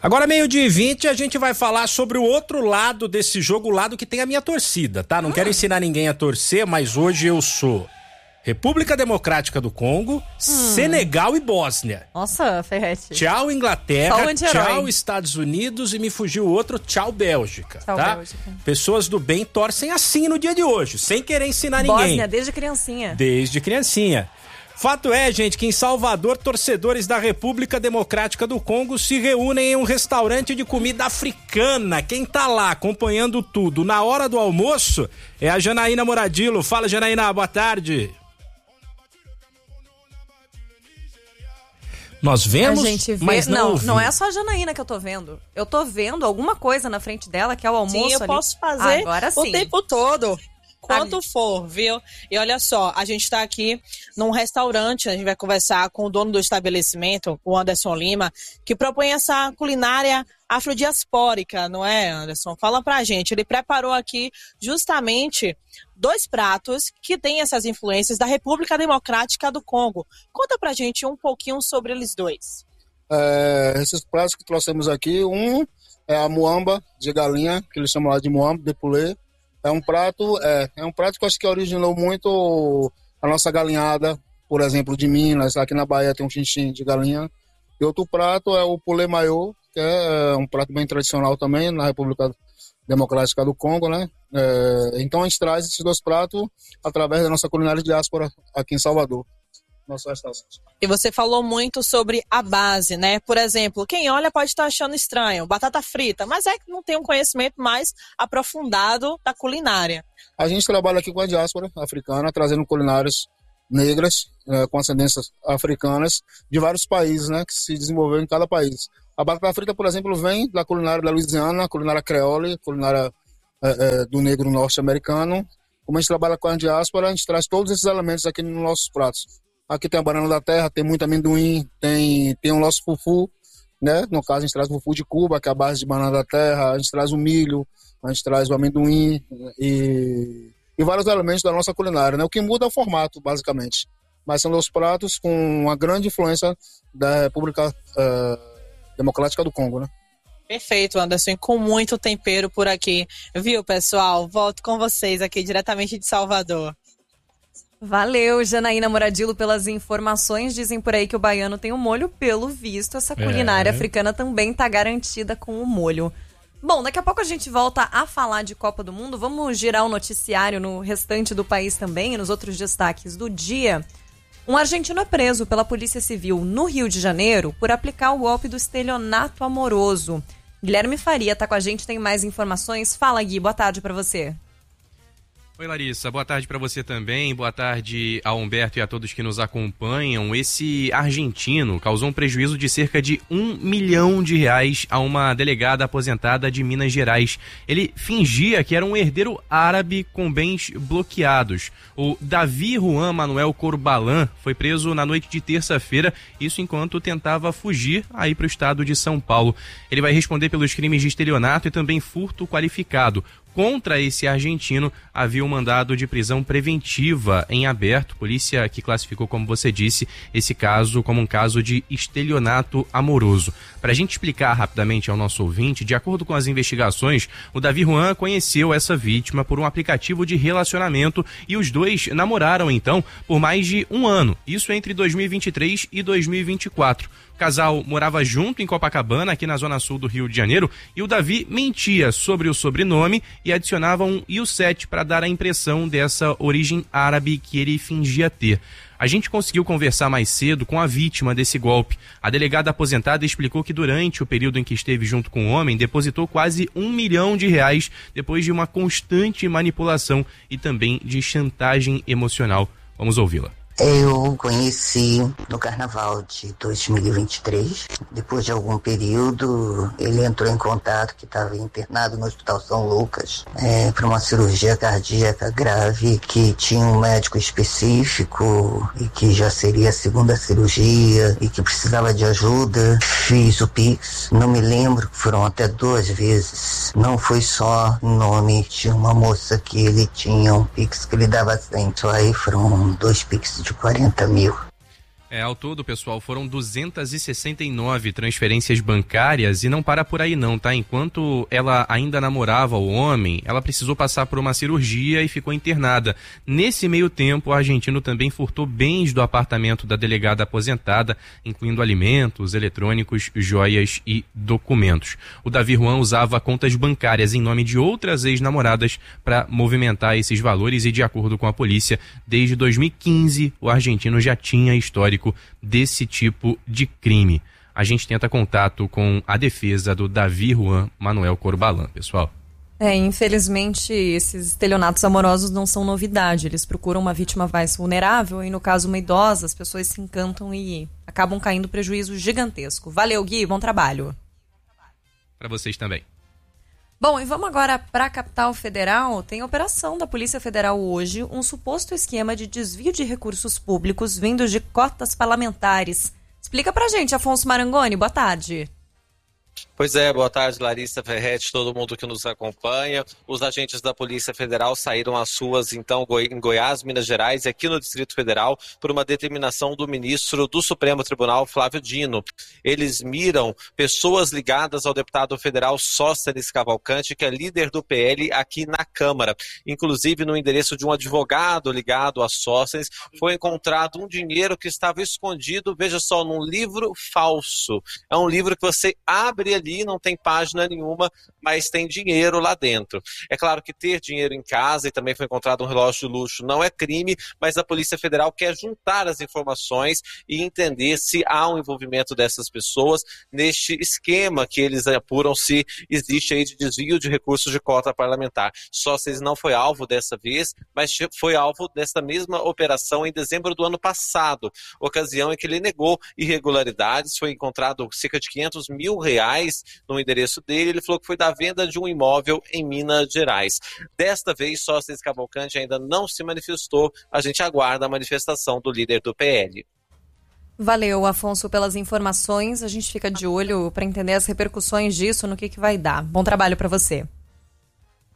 Agora, 12h20, a gente vai falar sobre o outro lado desse jogo, o lado que tem a minha torcida, tá? Não quero ensinar ninguém a torcer, mas hoje eu sou República Democrática do Congo, Senegal e Bósnia. Nossa, Ferretti. Tchau, Inglaterra, tchau, Estados Unidos e me fugiu outro, tchau, Bélgica. Tchau, tá? Bélgica. Pessoas do bem torcem assim no dia de hoje, sem querer ensinar ninguém. Bósnia, desde criancinha. Desde criancinha. Fato é, gente, que em Salvador, torcedores da República Democrática do Congo se reúnem em um restaurante de comida africana. Quem tá lá acompanhando tudo na hora do almoço é a Janaína Moradillo. Fala, Janaína, boa tarde. Nós vemos, a gente vê, mas não é só a Janaína que eu tô vendo. Eu tô vendo alguma coisa na frente dela, que é o almoço. Sim, eu posso fazer agora sim. O tempo todo. Quanto for, viu? E olha só, a gente tá aqui num restaurante, a gente vai conversar com o dono do estabelecimento, o Anderson Lima, que propõe essa culinária afrodiaspórica, não é, Anderson? Fala pra gente, ele preparou aqui justamente 2 pratos que têm essas influências da República Democrática do Congo. Conta pra gente um pouquinho sobre eles dois. Esses pratos que trouxemos aqui, um é a muamba de galinha, que eles chamam lá de muamba de poulet. É um prato que eu acho que originou muito a nossa galinhada, por exemplo, de Minas. Aqui na Bahia tem um chinchim de galinha. E outro prato é o poulet maior, que é um prato bem tradicional também na República Democrática do Congo, né? Então a gente traz esses 2 pratos através da nossa culinária diáspora aqui em Salvador. Nosso restaurante. E você falou muito sobre a base, né? Por exemplo, quem olha pode estar achando estranho, batata frita, mas é que não tem um conhecimento mais aprofundado da culinária. A gente trabalha aqui com a diáspora africana, trazendo culinárias negras, com ascendências africanas, de vários países, né? Que se desenvolveram em cada país. A batata frita, por exemplo, vem da culinária da Louisiana, culinária creole, culinária do negro norte-americano. Como a gente trabalha com a diáspora, a gente traz todos esses elementos aqui nos nossos pratos. Aqui tem a banana da terra, tem muito amendoim, tem o nosso fufu, né? No caso, a gente traz o fufu de Cuba, que é a base de banana da terra, a gente traz o milho, a gente traz o amendoim e vários elementos da nossa culinária, né? O que muda é o formato, basicamente. Mas são 2 pratos com uma grande influência da República Democrática do Congo, né? Perfeito, Anderson, com muito tempero por aqui. Viu, pessoal? Volto com vocês aqui diretamente de Salvador. Valeu, Janaína Moradillo, pelas informações. Dizem por aí que o baiano tem um molho, pelo visto. Essa culinária africana também tá garantida com o molho. Bom, daqui a pouco a gente volta a falar de Copa do Mundo. Vamos girar o noticiário no restante do país também, e nos outros destaques do dia. Um argentino é preso pela Polícia Civil no Rio de Janeiro por aplicar o golpe do estelionato amoroso. Guilherme Faria tá com a gente, tem mais informações. Fala, Gui, boa tarde pra você. Oi, Larissa, boa tarde para você também, boa tarde ao Humberto e a todos que nos acompanham. Esse argentino causou um prejuízo de cerca de R$1 milhão a uma delegada aposentada de Minas Gerais. Ele fingia que era um herdeiro árabe com bens bloqueados. O Davi Juan Manuel Corbalan foi preso na noite de terça-feira, isso enquanto tentava fugir aí para o estado de São Paulo. Ele vai responder pelos crimes de estelionato e também furto qualificado. Contra esse argentino havia um mandado de prisão preventiva em aberto. Polícia que classificou, como você disse, esse caso como um caso de estelionato amoroso. Para a gente explicar rapidamente ao nosso ouvinte, de acordo com as investigações, o Davi Juan conheceu essa vítima por um aplicativo de relacionamento e os dois namoraram então por mais de um ano. Isso entre 2023 e 2024. O casal morava junto em Copacabana, aqui na zona sul do Rio de Janeiro, e o Davi mentia sobre o sobrenome e adicionava um IU7 para dar a impressão dessa origem árabe que ele fingia ter. A gente conseguiu conversar mais cedo com a vítima desse golpe. A delegada aposentada explicou que durante o período em que esteve junto com o homem, depositou quase R$1 milhão depois de uma constante manipulação e também de chantagem emocional. Vamos ouvi-la. Eu conheci no carnaval de 2023. Depois de algum período, ele entrou em contato que estava internado no Hospital São Lucas para uma cirurgia cardíaca grave, que tinha um médico específico e que já seria a segunda cirurgia e que precisava de ajuda. Fiz o Pix, não me lembro, foram até 2 vezes. Não foi só nome de uma moça que ele tinha um Pix que ele dava 100. Só aí foram 2 Pix de 40 mil. Ao todo, pessoal, foram 269 transferências bancárias e não para por aí não, tá? Enquanto ela ainda namorava o homem, ela precisou passar por uma cirurgia e ficou internada. Nesse meio tempo, o argentino também furtou bens do apartamento da delegada aposentada, incluindo alimentos, eletrônicos, joias e documentos. O Davi Juan usava contas bancárias em nome de outras ex-namoradas para movimentar esses valores e, de acordo com a polícia, desde 2015 o argentino já tinha histórico desse tipo de crime. A gente tenta contato com a defesa do Davi Juan Manuel Corbalan, pessoal. Infelizmente, esses estelionatos amorosos não são novidade. Eles procuram uma vítima mais vulnerável e, no caso, uma idosa, as pessoas se encantam e acabam caindo prejuízo gigantesco. Valeu, Gui, bom trabalho. Para vocês também. Bom, e vamos agora para a capital federal. Tem operação da Polícia Federal hoje, um suposto esquema de desvio de recursos públicos vindos de cotas parlamentares. Explica pra gente, Afonso Marangoni, boa tarde. Pois é, boa tarde, Larissa Ferretti, todo mundo que nos acompanha. Os agentes da Polícia Federal saíram às ruas, então, em Goiás, Minas Gerais e aqui no Distrito Federal por uma determinação do ministro do Supremo Tribunal, Flávio Dino. Eles miram pessoas ligadas ao deputado federal Sóstenes Cavalcante, que é líder do PL aqui na Câmara. Inclusive, no endereço de um advogado ligado a Sóstenes, foi encontrado um dinheiro que estava escondido, veja só, num livro falso. É um livro que você abre ali, não tem página nenhuma, mas tem dinheiro lá dentro. É claro que ter dinheiro em casa, e também foi encontrado um relógio de luxo, não é crime, mas a Polícia Federal quer juntar as informações e entender se há um envolvimento dessas pessoas neste esquema que eles apuram se existe aí de desvio de recursos de cota parlamentar. Sóstenes não foi alvo dessa vez, mas foi alvo dessa mesma operação em dezembro do ano passado, ocasião em que ele negou irregularidades, foi encontrado cerca de R$500 mil no endereço dele. Ele falou que foi da venda de um imóvel em Minas Gerais. Desta vez, Sóstenes Cavalcante ainda não se manifestou. A gente aguarda a manifestação do líder do PL. Valeu, Afonso, pelas informações. A gente fica de olho para entender as repercussões disso, no que vai dar. Bom trabalho para você.